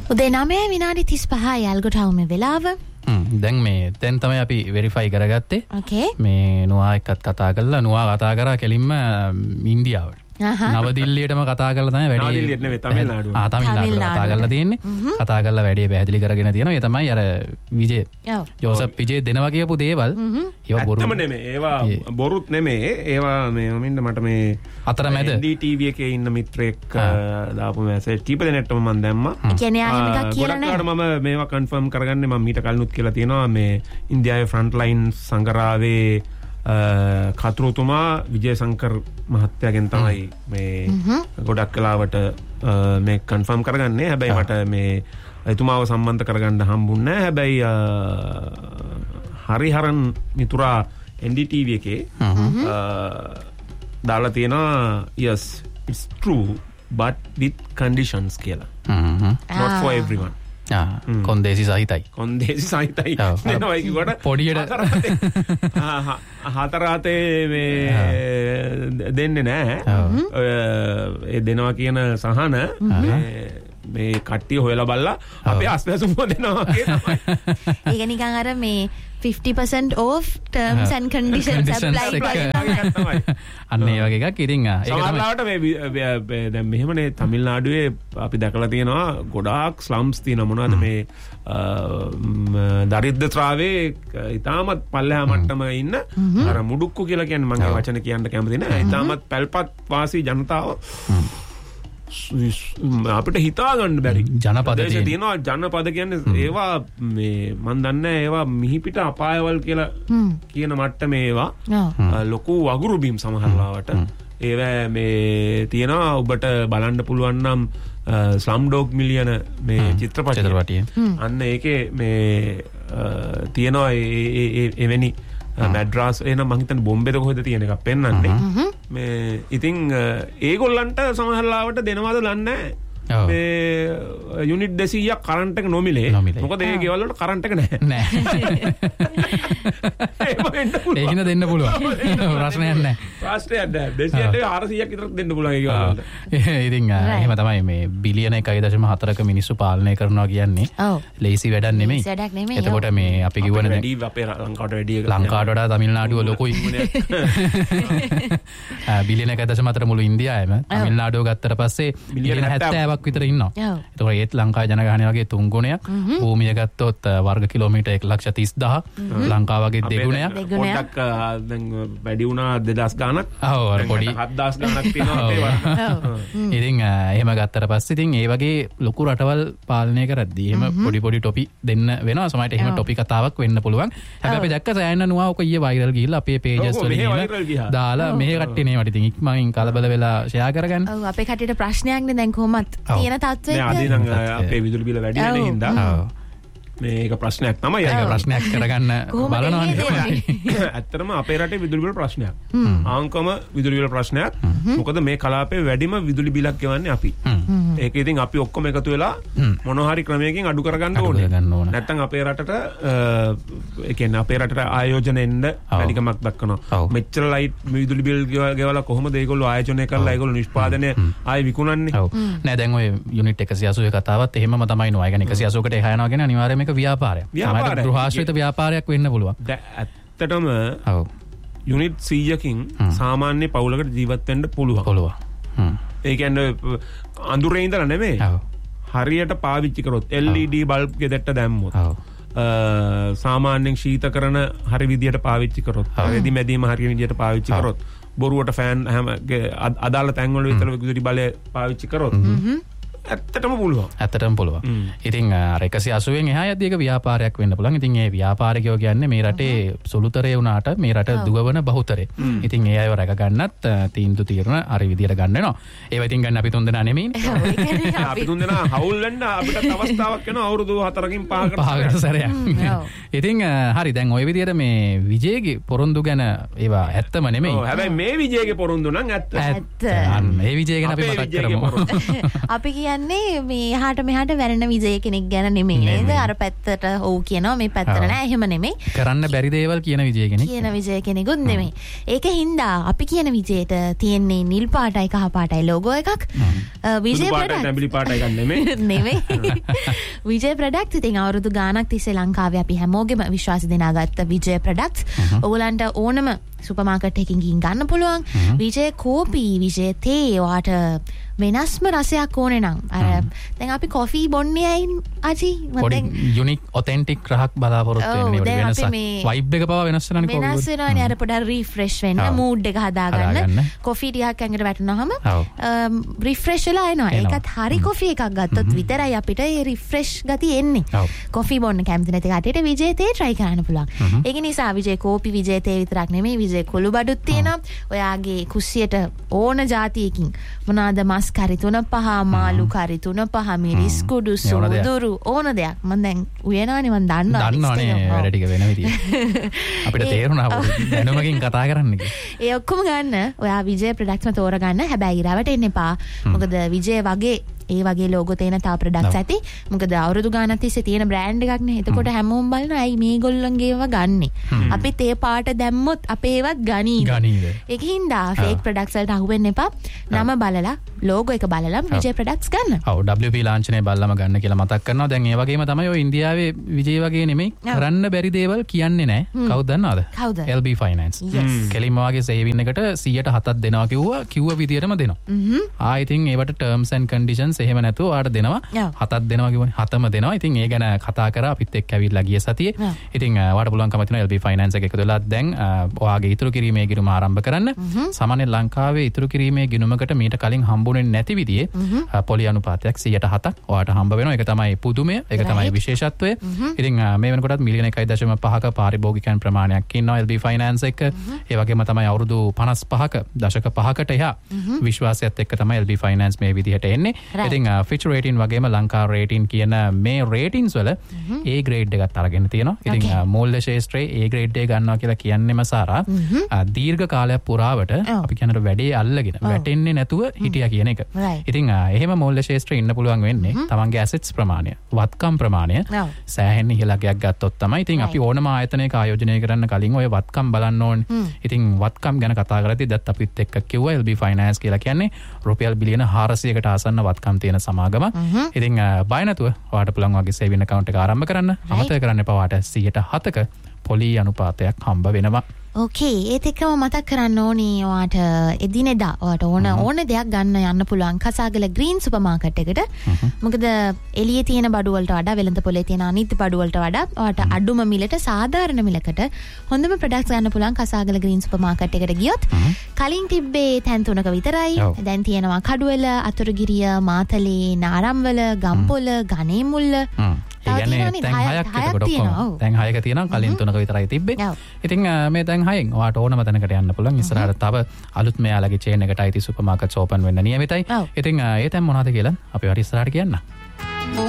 උදේ 9:35 යාල්ගොටවුම වෙලාව. දැන් මේ දැන් තමයි අපි වෙරිෆයි කරගත්තේ. ඕකේ. මේ නුවා එක්කත් කතා කරලා නුවා කතා කරා කෙලින්ම ඉන්දියාවට. නවදිල්ලියටම කතා කරලා තමයි වැඩි. නවදිල්ලියට නෙවෙයි තමිල්නාඩුව. තමිල්නාඩුවට කතා කරලා තියෙන්නේ. කතා කරලා වැඩි පැහැදිලි කරගෙන තියෙනවා. ඒ තමයි අර විජේ ජෝසප් විජේ දෙනවා කියපු දේවල්. ඒවා බොරු නෙමෙයි. ඒවා බොරුත් නෙමෙයි. ඒවා මේ මින්න මට මේ අතරමැද NDTV එකේ ඉන්න මිත්‍රෙක් දාපු මැසේජ් කීප දෙනෙක්ටම මම දැම්මා. ඒ කියන්නේ ආයෙම එකක් කියලා නෑ. මම මේවා කන්ෆර්ම් කරගන්නේ මම මීට කලිනුත් කියලා තියෙනවා මේ ඉන්දියාවේ ෆ්‍රන්ට් ලයින් සංගරාවේ කතුරුතුමා විජේසංකර් මහත්තයාගෙන් තමයි මේ ගොඩක් කලාවට මේ කන්ෆර්ම් කරගන්නේ. හැබැයි මට මේ එතුමාව සම්බන්ධ කරගන්න හම්බුන්නේ නැහැ. හැබැයි හරිහරන් මිතුරා NDTV එකේ දාලා තියෙනවා yes it's true but with conditions කියලා. Not for everyone. කොන්දේසි සහිතයි. කොන්දේසි සහිතයි. නෙවෙයි කිව්වට පොඩියට හතරාතේ මේ දෙන්නේ නැහැ. ඒ දෙනවා කියන සහන මේ කට්ටිය හොයලා බලලා අපේ අස්වැසුම දෙනවා කියනවා. ඒක නිකන් අර මේ 50% off terms and conditions apply තමයි. අන්න ඒ වගේ එකක් ඉතින් ඒක තමයි. සමහරවිට මේ දැන් මෙහෙමනේ තමිල්නාඩුවේ අපි දැකලා තියෙනවා ගොඩාක් ස්ලම්ස් තියෙනවා. මොනවද මේ දරිද්‍රතාවේ ඉතාමත් පල්ලෙහා මට්ටම ඉන්න අර මුඩුක්කු කියලා කියන්නේ මම වචන කියන්න කැමති නෑ. ඉතාමත් පැල්පත් වාසී ජනතාව අපිට හිතා ගන්න බැරි ජනපද තියෙනවා. ජනපද කියන්නේ ඒවා මේ මන් දන්නේ ඒවා මිහිපිට අපායවල් කියලා කියන මට්ටමේ ඒවා ලොකු වගුරු බීම් සමහරලාවට ඒවා මේ තියෙනවා. ඔබට බලන්න පුළුවන් නම් ස්ලම් ඩොග් මිලියන මේ චිත්‍රපටිය අන්න ඒකේ මේ තියෙනවා එවැනි මැඩ්‍රාස් එන මං හිතන්නේ බොම්බේද කොහෙද තියෙන එකක් පෙන්වන්නේ. මේ ඉතින් ඒගොල්ලන්ට සමහරලාවට දෙනවද දන්නේ නැහැ. මේ යුනිට් 200ක් කරන්ට් එක නොමිලේ. මොකද ඒ ගෙවල් වලට කරන්ට් එක නැහැ. ඒකින දෙන්න පුළුවන්. ප්‍රශ්නයක් නැහැ. ප්‍රශ්නයක් නැහැ. 200ට 400ක් විතර දෙන්න පුළුවන් ඒ ගෙවල් වලට. ඉතින් එහෙම තමයි මේ බිලියන 1.4ක මිනිස්සු පාලනය කරනවා කියන්නේ. ලේසි වැඩක් නෙමෙයි. එතකොට මේ අපි කිව්වනේ වැඩි අපේ ලංකාවට වැඩි ලංකාවට වඩා තමිල්නාඩුව ලොකුයි. බිලියන 1.4 මුළු ඉන්දියාවෙම තමිල්නාඩුව ගත්තට පස්සේ බිලියන 70ක් විතර ඉන්නවා. එතකොට ඒත් ලංකාවේ ජනගහනය වගේ 3 ගුණයක්. භූමිය ගත්තොත් වර්ග කිලෝමීටර් 1,30,000. ලංකාව වගේ 2 ගුණයක්. පොඩ්ඩක් දැන් වැඩි වුණා 2000 ගාණක්. ඔව් අර පොඩි 7000 ගාණක් තියෙනවා අපේ වර්ග. ඉතින් එහෙම ගත්තට පස්සේ ඉතින් ඒ වගේ ලොකු රටවල් පාලනය කරද්දී එහෙම පොඩි පොඩි ටොපි දෙන්න වෙනවා. සමහරට එහෙම ටොපි කතාවක් වෙන්න පුළුවන්. හැබැයි අපි දැක්ක සෑහෙන නුවා ඔක ඊයේ වයිරල් ගිහිල්ලා අපේ පේජස් වල දාලා මෙහෙ කට්ටිය නේවට ඉතින් ඉක්මනින් කලබල වෙලා ෂෙයා කරගන්න. ඔව් අපේ කට්ටියට ප්‍රශ්නයක් නේ දැන් කොහොමත් තියෙන තත්ත්වෙක. නෑ අද නම් අපේ විදුලි බිල වැඩි වෙන හින්දා මේක ප්‍රශ්නයක් තමයි. ඒක ප්‍රශ්නයක් කරගන්න බලනවානේ. ඇත්තටම අපේ රටේ විදුලි බිල ප්‍රශ්නයක්. ආංකම විදුලි බිල ප්‍රශ්නයක්. මොකද මේ කලාපේ වැඩිම විදුලි බිලක් ගෙවන්නේ අපි. ඒක ඉතින් අපි ඔක්කොම එකතු වෙලා මොනවා හරි ක්‍රමයකින් අඩු කරගන්න ඕනේ. නැත්තම් අපේ රටට ඒ කියන්නේ අපේ රටට ආයෝජන එන්න වැඩිකමක් දක්වනවා. මෙච්චර ලයිට් විදුලි බිල් ගෙවලා කොහොමද ඒගොල්ලෝ ආයෝජනය කරලා ඒගොල්ලෝ නිෂ්පාදනය ආයෙ විකුණන්නේ? නෑ දැන් ඔය යුනිට් 180 කතාවත් එහෙමම තමයි නෝ. ඒ කියන්නේ 180කට එහා යනවා කියන්නේ අනිවාර්යයෙන්ම මේක ව්‍යාපාරයක්. සමහරවිට ගෘහාශ්‍රිත ව්‍යාපාරයක් වෙන්න පුළුවන්. ඇත්තටම යුනිට් 100කින් සාමාන්‍ය පවුලකට ජීවත් වෙන්න පුළුවන්. ඒ කියන්නේ අඳුරේ ඉඳලා නෙමෙයි. හරියට පාවිච්චි කරොත් LED බල්බ් ගෙදරට දැම්මොත් සාමාන්‍යයෙන් ශීතකරණ හරි විදියට පාවිච්චි කරොත් රෙදි මැදීම හරි විදියට පාවිච්චි කරොත් බොරුවට ෆෑන් හැම අදාළ තැන්වල විතර විදුලි බලය පාවිච්චි කරොත් ඇත්තටම පුළුවන්. ඉතින් 180න් එහා යද්දී ඒක ව්‍යාපාරයක් වෙන්න පුළුවන්. ඉතින් ඒ ව්‍යාපාරිකයෝ කියන්නේ මේ රටේ සුළුතරේ වුණාට මේ රට දුවවන බහුතරේ. ඉතින් ඒ අයව රැක ගන්නත් තීන්දුව తీරන හරි විදියට ගන්න වෙනවා. ඒවා ඉතින් ගන්න අපි තුන් දෙනා නෙමෙයිනේ. අපි තුන් දෙනා හවුල් වෙන්න අපිට අවස්ථාවක් වෙනවා අවුරුදු 4කින් 5කට සැරයක්. ඉතින් හරි දැන් ওই විදියට මේ විජේගේ පොරොන්දු ගැන ඒවා ඇත්තම නෙමෙයි. හැබැයි මේ විජේගේ පොරොන්දු නම් ඇත්ත. අන්න ඒ විජය ගැන අපි මතක් කරමු. අපි කියන්නේ මේ එහාට මෙහාට වැරෙන විජය කෙනෙක් ගැන නෙමෙයි. නේද? අර පැත්තට ඔව් කියනවා මේ පැත්තට නෑ එහෙම නෙමෙයි. කරන්න බැරි දේවල් කියන විජය කෙනෙක්. කියන විජය කෙනෙකුත් නෙමෙයි. ඒකින්ද අපි කියන විජයට තියෙන්නේ නිල් පාටයි කහ පාටයි ලෝගෝ එකක්. විජය ප්‍රොඩක්ට් නැඹිලි පාට එකක් නෙමෙයි. නෙමෙයි. විජය ප්‍රොඩක්ට් ඉතින් අවුරුදු ගාණක් තිස්සේ ලංකාවේ අපි හැමෝගෙම විශ්වාස දෙනාගත්ත විජය ප්‍රොඩක්ට්ස්. ඔයගලන්ට ඕනම සුපර් මාකට් එකකින් ගිහින් ගන්න පුළුවන්. විජය කෝපි, විජය තේ වාට වෙනස්ම රසයක් ඕනේ නම් අර දැන් අපි කොෆි බොන්නේ අයින් අජි පොඩි යුනික් ඔතෙන්ටික් රහක් බලාපොරොත්තු වෙන්නේ වෙනස වයිබ් එක පවා වෙනස් වෙනවනේ කොහොමද වෙනස් වෙනවනේ අර පොඩ්ඩක් රිෆ්‍රෙෂ් වෙන්න මූඩ් එක හදාගන්න කොෆි ටිකක් ඇඟට වැටුනහම රිෆ්‍රෙෂ් වෙලා එනවා ඒකත් හරි කොෆි එකක් ගත්තොත් විතරයි අපිට ඒ රිෆ්‍රෙෂ් ගතිය එන්නේ කොෆි බොන්න කැමති නැති කටට විජය තේ try කරන්න පුළුවන් ඒක නිසා විජය කෝපි විජය තේ විතරක් නෙමෙයි විජය කුළු බඩුත් තියෙනවා ඔයාගේ කුස්සියට ඕන જાතියකින් මොනවාද මස් කරි 3-5 මාළු කරි 3-5 මිරිස් කුඩු සුදුරු ඕන දෙයක් මම දැන් උයනවනේ මම දන්නවනේ වැඩ ටික වෙන විදියට අපිට තේරුණා දැනුමකින් කතා කරන්න ඒ ඔක්කොම ගන්න ඔයා විජය ප්‍රොඩක්ට්ස්ම තෝරගන්න හැබැයි ඉරවට එන්න එපා මොකද විජය වගේ ඒ වගේ ලෝගෝ තියෙන තා ප්‍රොඩක්ට්ස් ඇති මොකද අවුරුදු ගානක් තිස්සේ තියෙන බ්‍රෑන්ඩ් එකක් නේ එතකොට හැමෝම බලන අයි මේගොල්ලන්ගේව ගන්නෙ අපිත් ඒ පාට දැම්මොත් අපේවත් ගනීද ඒකින්ද ෆේක් ප්‍රොඩක්ට්ස් වලට අහු වෙන්න එපා නම බලලා ලෝගෝ එක බලලා විජය ප්‍රොඩක්ට්ස් ගන්න ඔව් WP ලාංඡනය බලලම ගන්න කියලා මතක් කරනවා දැන් ඒ වගේම තමයි ඔය ඉන්දියාවේ විජය වගේ නෙමෙයි කරන්න බැරි දේවල් කියන්නේ නැහැ කවුද දන්නවද LB Finance කෙලින්ම වගේ සේවින් එකට 107ක් දෙනවා කිව්ව විදියටම දෙනවා ආ ඉතින් ඒවට terms and conditions එහෙම නැතුව ඔයාලට දෙනවා 7ක් දෙනවා කිව්වනේ 7ම දෙනවා ඉතින් ඒ ගැන කතා කරා අපිත් එක්ක ඇවිල්ලා ගිය සතියේ ඉතින් ඔයාලට පුළුවන්කම තියෙනවා LB Finance එක එකතු වෙලා දැන් ඔයාගේ ඉතුරු කිරීමේ ගිණුම ආරම්භ කරන්න සාමාන්‍ය ලංකාවේ ඉතුරු කිරීමේ ගිණුමකට මීට කලින් හම්බුනේ නැති විදිහේ පොලි අනුපාතයක් 107ක් ඔයාලට හම්බ වෙනවා ඒක තමයි පුදුමය ඒක තමයි විශේෂත්වය ඉතින් මේ වෙනකොටත් මිලියන 1.5ක පාරිභෝගිකයන් ප්‍රමාණයක් ඉන්නවා LB Finance එක ඒ වගේම තමයි අවුරුදු 55ක දශක 5කට එහා විශ්වාසයත් එක්ක තමයි LB Finance මේ විදිහට එන්නේ ඉතින් Fitch rating වගේම ලංකා rating කියන මේ ratings වල A grade එකක් අරගෙන තියෙනවා. ඉතින් මූල්‍ය ශේෂ්ත්‍රයේ A grade එක ගන්නවා කියලා කියන්නේම සාරා දීර්ඝ කාලයක් පුරාවට අපි කියනට වැඩේ අල්ලගෙන වැටෙන්නේ නැතුව හිටියා කියන එක. ඉතින් එහෙම මූල්‍ය ශේෂ්ත්‍රයේ ඉන්න පුළුවන් වෙන්නේ තමන්ගේ assets ප්‍රමාණය, වත්කම් ප්‍රමාණය සෑහෙන ඉහළයක් ගත්තොත් තමයි. ඉතින් අපි ඕනම ආයතනයක ආයෝජනය කරන්න කලින් ඔය වත්කම් බලන්න ඕනේ. ඉතින් වත්කම් ගැන කතා කරද්දී දැත් අපිත් එක්ක කිව්වා LB Finance කියලා කියන්නේ රුපියල් බිලියන 400කට ආසන්න වත්කම් තියෙන සමාගම. ඉතින් බය නැතුව ඔයාලට පුළුවන් වගේ සේවින් account එක ආරම්භ කරන්න. අමතක කරන්න එපා ඔයාලට 107ක පොලි අනුපාතයක් හම්බ වෙනවා. ඕකේ ඒත් එක්කම මතක් කරන්න ඕනේ ඔයාට එදිනෙදා ඔයාට ඕන දෙයක් ගන්න යන්න පුළුවන් කසාගල ග්‍රීන් සුපර් මාකට් එකට. මොකද එළියේ තියෙන බඩු වලට වඩා වෙළඳ පොලේ තියෙන අනිත් බඩු වලට වඩා ඔයාට අඩුම මිලට සාධාරණ මිලකට හොඳම ප්‍රොඩක්ට්ස් ගන්න පුළුවන් කසාගල ග්‍රීන් සුපර් මාකට් එකට ගියොත් කලින් තිබ්බේ තැන් 3ක විතරයි. දැන් තියෙනවා කඩුවල, අතුරුගිරිය, මාතලේ, නාරම්වල, ගම්පොළ, ගණේමුල්ල තැන් 6ක් එතකොට ඔක්කොම තැන් 6ක තියෙනවා කලින් 3ක විතරයි තිබ්බේ. ඉතින් මේ තැන් 6න් ඔයාට ඕනම තැනකට යන්න පුළුවන්. ඉස්සරහට තව අලුත් මෙයාලගේ චේන් එකට අයිති සුපර් මාකට්ස් ඕපන් වෙන්න නියමිතයි. ඉතින් ඒ තැන් මොනවද කියලා අපි ඔයාලට ඉස්සරහට කියන්න.